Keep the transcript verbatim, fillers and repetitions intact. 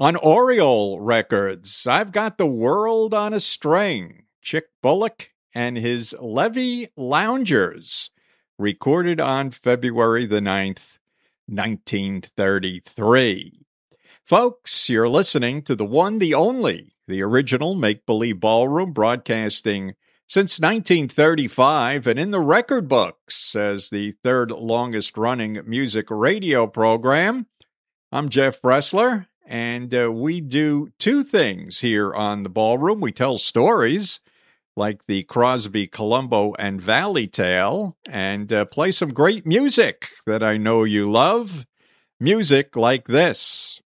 On Oriole Records, I've got The World on a String, Chick Bullock and his Levee Loungers, recorded on February the ninth, nineteen thirty-three. Folks, you're listening to the one, the only, the original Make-Believe Ballroom, broadcasting since nineteen thirty-five and in the record books as the third longest running music radio program. I'm Jeff Bressler, and uh, we do two things here on the Ballroom. We tell stories like the Crosby, Columbo, and Valley Tale, and uh, play some great music that I know you love. Music like this.